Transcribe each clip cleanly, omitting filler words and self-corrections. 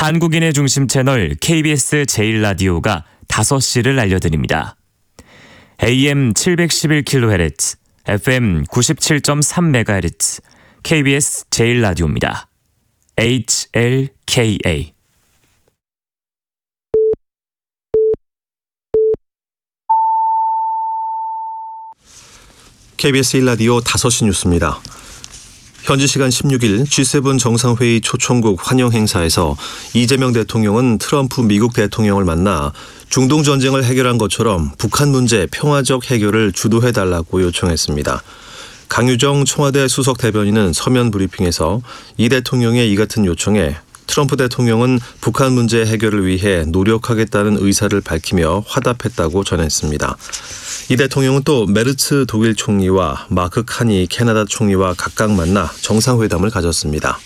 한국인의 중심 채널 KBS 제1라디오가 5시를 알려드립니다. AM 711kHz, FM 97.3MHz, KBS 제1라디오입니다. HLKA. KBS 1라디오 5시 뉴스입니다. 현지 시간 16일 G7 정상회의 초청국 환영 행사에서 이재명 대통령은 트럼프 미국 대통령을 만나 중동 전쟁을 해결한 것처럼 북한 문제 평화적 해결을 주도해달라고 요청했습니다. 강유정 청와대 수석 대변인은 서면 브리핑에서 이 대통령의 이 같은 요청에 트럼프 대통령은 북한 문제 해결을 위해 노력하겠다는 의사를 밝히며 화답했다고 전했습니다. 이 대통령은 또 메르츠 독일 총리와 마크 카니 캐나다 총리와 각각 만나 정상회담을 가졌습니다.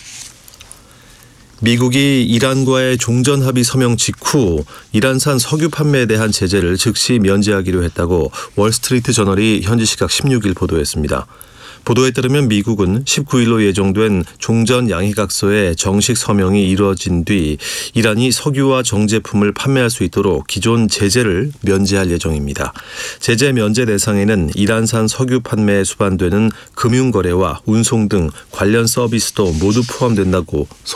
미국이 이란과의 종전 합의 서명 직후 이란산 석유 판매에 대한 제재를 즉시 면제하기로 했다고 월스트리트 저널이 현지 시각 16일 보도했습니다. 보도에 따르면 미국은 19일로 예정된 종전 양해각서의 정식 서명이 이루어진 뒤 이란이 석유와 정제품을 판매할 수 있도록 기존 제재를 면제할 예정입니다. 제재 면제 대상에는 이란산 석유 판매에 수반되는 금융거래와 운송 등 관련 서비스도 모두 포함된다고